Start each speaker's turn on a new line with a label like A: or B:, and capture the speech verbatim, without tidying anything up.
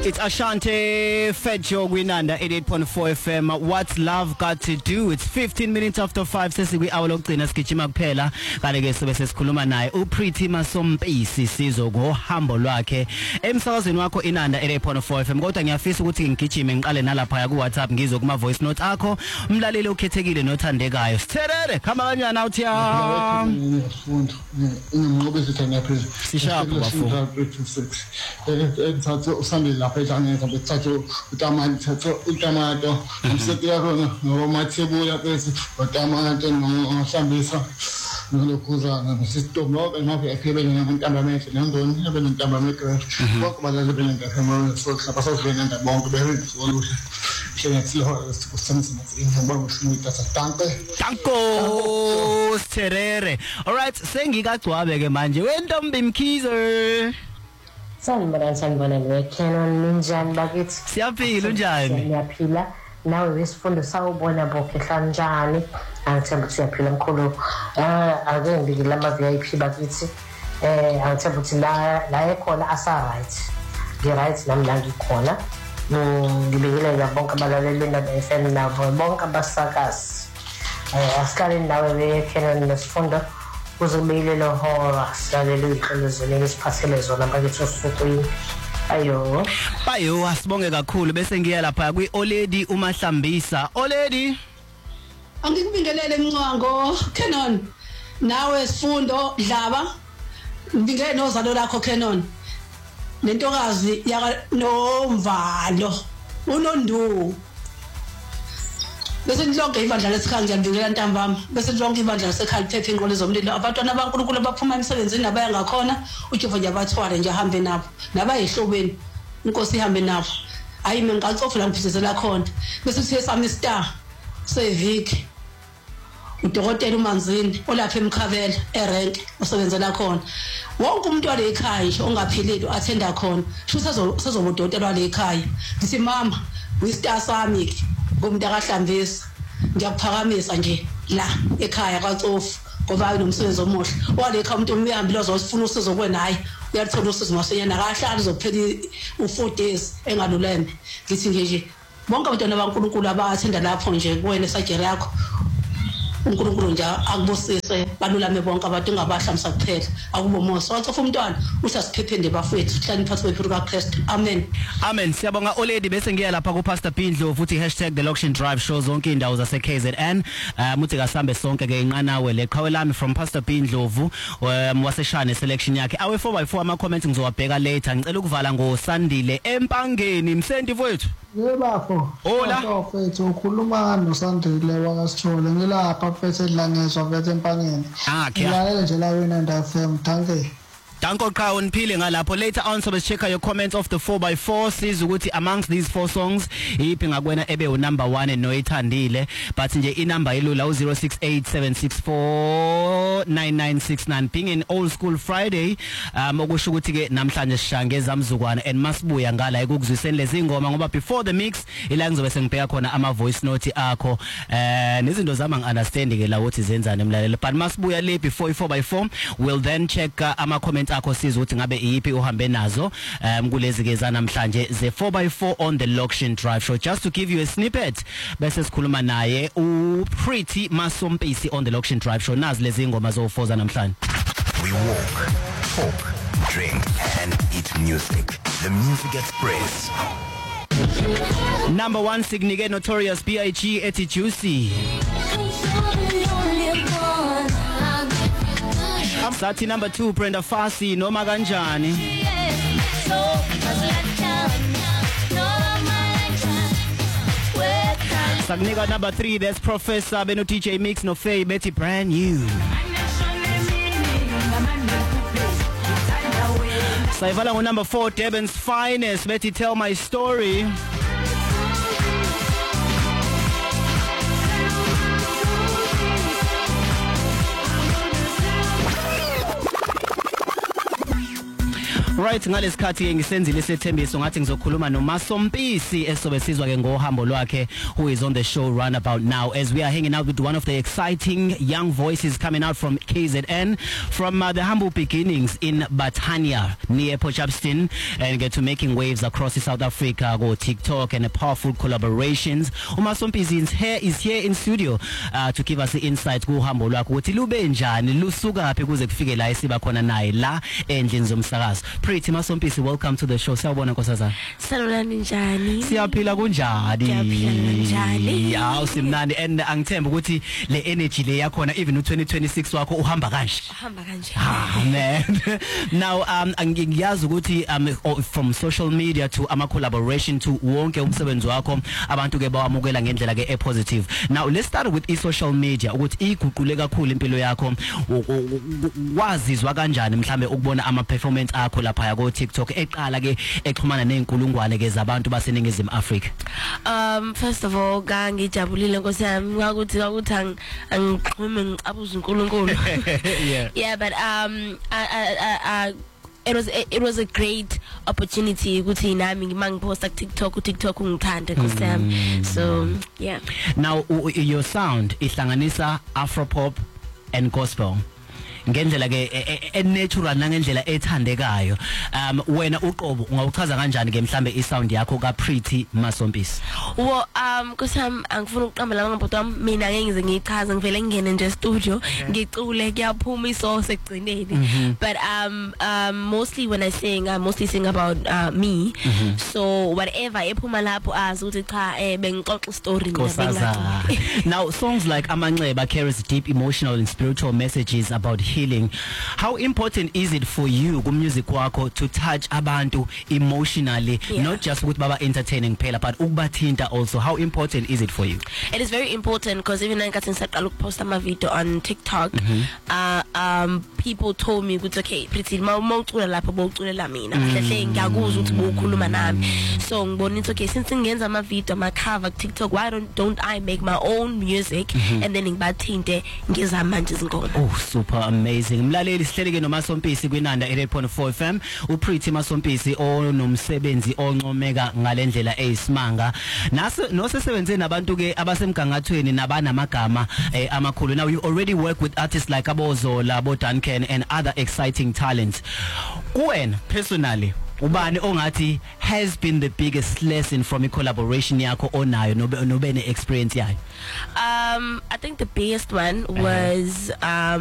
A: It's Ashanti Fetjo Gwinanda eighty-eight point four F M. What's love got to do? It's fifteen minutes after five. Sesiku hour lokugcina sigijima kuphela. Kanti ke sobe sesikhuluma naye uPretty Masompisi sizo ngohambo lwakhe emsakazweni wakho Inanda eighty-eight point four F M. Kodwa ngiyafisa ukuthi ngigijime ngiqale nalapha ku WhatsApp ngizwe kuma voice note akho. Umlaleli okhethekile nothandekayo. Sitherere khama kanjani out here?
B: Ngifunda ngingqobe sithi ngiyaphezulu.
A: Sishapho bafo.
B: Ethathe usande lapha eJaneza bethathe utamati thathe utamato umsethi yakho ngomathebula bese utamato nohlambisa nolokhuzana nesisitomo ngapha ephebe ngentambamete nendoni yabe nentambamete bonke balale benentambamete so lapha sozibena bonke berisolution Danko
A: Sitherere. All right, sengikagcwabe ke manje wentombi Mkhize.
C: Sanibona sanibona le Canon minjani bakithi?
A: Siyaphila unjani?
C: Siyaphila. Nawe wesifundo sawubona bokhe kanjani? Angithemba ukuthi uyaphila mkhulu. Ah ake ngibikile ama V I P bakithi. Eh angithemba ukuthi la la ekhona asa right. Ngi right nami la ngikhona. Ngibikile bonke abalaleli bendaba F M nabo bonke abasakazi. Eh asihlale nawe we Canon nesifundo. Uzobile lo hora silalele iqelezweni lesiphathele zona bakithi osukwini ayo
A: bayo asibonge kakhulu bese ngiya lapha kwi Oledi uMahlambisa Oledi
D: angikubingelele Mncango Canon nawe sifundo Dlaba ngibingelele nozalo lakho Canon nentokazi yaka Nomvalo uNondu bese lonke ibandla lesikhaya ngiyabingelela ntambama bese lonke ibandla lesekhaya lithethe inqolo zomlilo abantwana abankulunkulu abaphuma emsebenzini nabaya ngakhona uJehova ngiyabathwala nje ahambe nabo nabayihlobeni inkosi ihambe nabo hayi mina ngicofela ngiphithizela khona bese siye sami star seviki udokotela uManzini olapha eMkhabela erank osebenzela khona wonke umuntu wale ekhaya ongaphilile athenda khona shuthi sezobudokotela wale ekhaya ngithi mama wistar sami ngomntu akahlambisa ngiyakuphakamisa nje la ekhaya kwaCofu ngoba unomsebenzi omuhle wale ekhaya umuntu umyambi lozofuna usizo kwena hayi uyathola usizo ngasenyana akahlali uzophela u4 days engalulembe ngithi nje bonke abantwana abankulunkulu abathenda lapho nje kuwena surgery yakho uNkulunkulu nje akubusise balulame bonke abantu ngabahlamisa kuphela akubomoso wacofa umntwana uthi asiphephende bafethu hlani phakathi kwephuru kaKristu amen
A: amen siyabonga Oledi bese ngiya lapha ku Pastor Pindlo futhi hashtag the Loction Drive show zonke indawo zase K Z N muthi kasambe sonke ke inqanawe le qhawe lami from Pastor Pindlovu waseshane selection yakhe awe four by four ama comments ngizowabheka later ngicela ukuvala ngoSandile empangeni msendi wethu
B: yebafo
A: hola
B: mfethu ukhuluma noSandile wakasithole ngilapha mfethu edlangezwa mfethu empangeni
A: ah
B: ngilalele nje la wena nda F M thanke
A: Danko Qhawe niphile ngalapho later on so let's check your comments of the four by four siza ukuthi amongst these four songs iphi ngakwena ebe u number one noyithandile but nje I number ilula u zero six eight seven six four nine nine six nine being an old school Friday um okusho ukuthi ke namhlanje sishange zamzukwana and masibuya ngala ekukuzwiseni lezi ngoma ngoba before the mix ila ngizobe sengibheka khona ama voice note akho eh nezinto zama ngiunderstand ke la ukuthi zenzani emlalelo but masibuya le before I four by four we'll then check uh, ama comments akho siza ukuthi ngabe iyiphi uhambe nazo um kulezi ke zanamhlanje ze four by four on the Loction Drive show just to give you a snippet bese sikhuluma naye uPretty Masompisi on the Loction Drive show nazi lezi ngoma zofoza namhlanje.
E: We walk, talk, drink and eat music. The Music Express.
A: Number one signike Notorious B I G ethi Juicy. Sathi number two Brenda Fassie noma kanjani. Sakunika number three there's Professor Beno D J Mix no Faye Betty brand new. Saivala ngo number four Durban's Finest Betty Tell My Story. Right, ngalesikhathi ngisenzile sethembiso ngathi ngizokhuluma noMasompisi esobe sizwa ke ngohambo lwakhe, who is on the show run about now, as we are hanging out with one of the exciting young voices coming out from K Z N, from uh, the humble beginnings in Batania near Potchefstroom, and get to making waves across South Africa, go TikTok and powerful collaborations. uMasompisi is here is here in studio uh, to give us the insight kuhambo lwakhe ukuthi lube njani, lusuka phi kuze kufike la esiba khona naye la endlini zomsakazo. Pretty Masompisi, welcome to the show. Sawubona nkosazana.
F: Salulani njani?
A: Siyaphila kunjani?
F: Siyaphila njani?
A: Yaw simnandi, and angithemba ukuthi le energy le yakhona even u twenty twenty-six wakho uhamba kanje.
F: Uhamba kanje.
A: Ah man. Now um ngiyazi ukuthi um from social media to ama collaboration to wonke umsebenzi wakho abantu ke bawamukela ngendlela ke e positive. Now let's start with i social media ukuthi iguqule kakhulu impilo yakho. Wazizwa kanjani mhlambe ukubona ama performance akho lapha ya ko TikTok eqala ke exhumana nenkulungwane ke zabantu baseningizimu Africa?
F: Um first of all ngangijabulile nkosami ukuthi ukuthi angixhume ngicabuza uNkulunkulu.
A: Yeah.
F: Yeah, but um I I I it was it was a great opportunity ukuthi nami mangiposta ku TikTok ku TikTok ngithande nkosami. So yeah.
A: Now your sound ihlanganisa Afropop and gospel ngendlela ke e natural nangendlela ethandekayo. Um wena uqobo ungawuchaza kanjani ke mhlambe i sound yakho ka Pretty Masompisi?
F: Well um kusam angifuna ukuqambela ngabodwa mina ngeke ngize ngichaze ngivele ngene nje studio ngicule kuyaphuma isource ekugcineni. But um um mostly when I sing I mostly sing about uh, me. Mm-hmm. So whatever ephuma lapho azi ukuthi cha eh bengixoxa story mina.
A: Now songs like Amanxeba carries deep emotional and spiritual messages about healing. How important is it for you ku music wakho to touch abantu emotionally? Yeah. Not just with baba entertaining phela but ukubathinta also? How important is it for you?
F: It is very important because even I got ngisaqala ukuposta ama video on TikTok. Mm-hmm. uh um people told me ukuthi okay Pretty mawucula lapha bowuculela mina kahle ngiyakuzwa ukuthi bowukhuluma nami. So ngibona ukuthi okay since ngenza ama video ama cover ku TikTok, why don't don't I make my own music? Mm-hmm. And then ngibathinte ngeza manje izingoma.
A: Oh super amazing. Mlaleli sihleleke noMasompisi kwinanda eight point four F M. uPretty Masompisi onomsebenzi oncomeka ngalendlela eyisimanga. Nase nosesebenze nabantu ke abasemgangathweni nabanamagama eh, amakhulu. Now you already work with artists like Abozola, Bo Duncan and other exciting talents. Kuwena personally ubani ongathi has been the biggest lesson from a collaboration yakho onayo nobe nobe ne experience yayo?
F: Um I think the biggest one was um